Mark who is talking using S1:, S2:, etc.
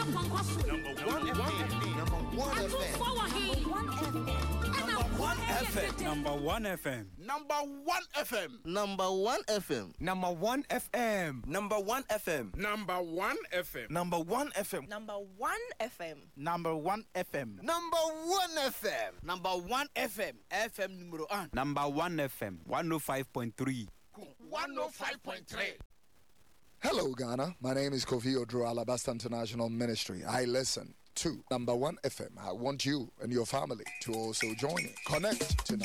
S1: Number one FM.
S2: Number one FM.
S3: Number one FM.
S4: Number one FM.
S5: Number one FM.
S2: Number one FM.
S5: Number one FM.
S6: Number one FM.
S3: Number one FM.
S5: Number one FM.
S3: Number one FM. FM numero 1.
S4: Number one FM. 105.3.
S2: 105.3.
S7: Hello, Ghana. My name is Kofi Odro, Alabasta International Ministry. I listen to Number One FM. I want you and your family to also join it. Connect to